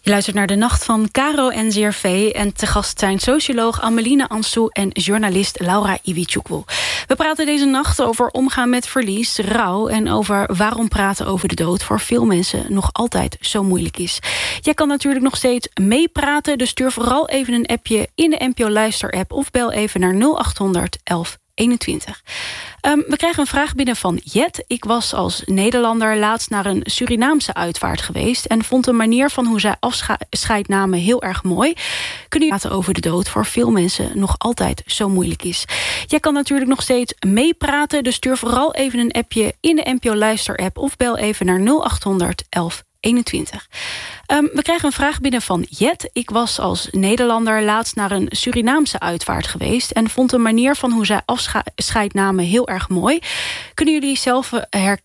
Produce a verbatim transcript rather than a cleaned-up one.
Je luistert naar De Nacht van Caro en N C R V. En te gast zijn socioloog Ameline Ansou en journalist Laura Iwitjoukwu. We praten deze nacht over omgaan met verlies, rouw en over waarom praten over de dood voor veel mensen nog altijd zo moeilijk is. Jij kan natuurlijk nog steeds meepraten, dus stuur vooral even een appje in de N P O Luister-app of bel even naar nul acht honderd elf eenentwintig. Um, we krijgen een vraag binnen van Jet. Ik was als Nederlander laatst naar een Surinaamse uitvaart geweest en vond de manier van hoe zij afscheid namen heel erg mooi. Kunnen jullie praten over de dood voor veel mensen nog altijd zo moeilijk is? Jij kan natuurlijk nog steeds meepraten, dus stuur vooral even een appje in de N P O Luister-app of bel even naar nul acht honderd elf eenentwintig. Um, we krijgen een vraag binnen van Jet. Ik was als Nederlander laatst naar een Surinaamse uitvaart geweest en vond de manier van hoe zij afscheid namen heel erg mooi. Kunnen jullie zelf her-